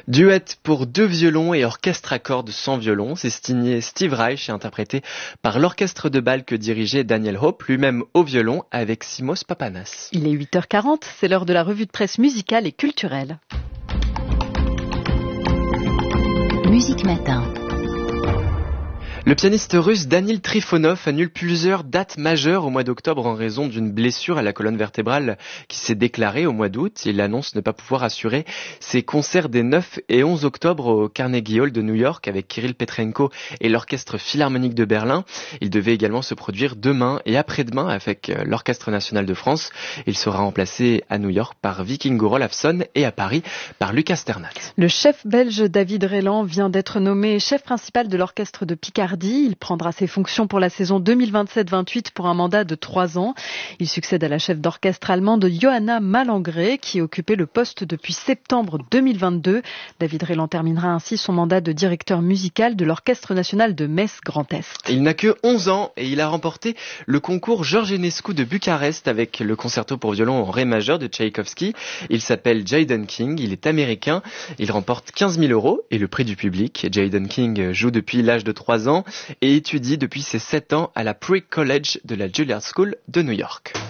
Duet pour 2 violons et orchestre à cordes sans violon, c'est signé Steve Reich et interprété par l'orchestre de bal que dirigeait Daniel Hope, lui-même au violon avec Simos Papanas. Il est 8h40, c'est l'heure de la revue de presse musicale et culturelle. Musique Matin. Le pianiste russe Danil Trifonov annule plusieurs dates majeures au mois d'octobre en raison d'une blessure à la colonne vertébrale qui s'est déclarée au mois d'août. Il annonce ne pas pouvoir assurer ses concerts des 9 et 11 octobre au Carnegie Hall de New York avec Kirill Petrenko et l'Orchestre Philharmonique de Berlin. Il devait également se produire demain et après-demain avec l'Orchestre National de France. Il sera remplacé à New York par Vikingo Olafsson et à Paris par Lucas Sternat. Le chef belge David Reyland vient d'être nommé chef principal de l'Orchestre de Picardie. Il prendra ses fonctions pour la saison 2027-28 pour un mandat de 3 ans. Il succède à la chef d'orchestre allemande Johanna Malangré qui occupait le poste depuis septembre 2022. David Reyland terminera ainsi son mandat de directeur musical de l'Orchestre national de Metz Grand Est. Il n'a que 11 ans et il a remporté le concours Georges Enescu de Bucarest avec le concerto pour violon en ré majeur de Tchaïkovski. Il s'appelle Jayden King, il est américain. Il remporte 15 000 € et le prix du public. Jayden King joue depuis l'âge de 3 ans et étudie depuis ses 7 ans à la Pre-College de la Juilliard School de New York.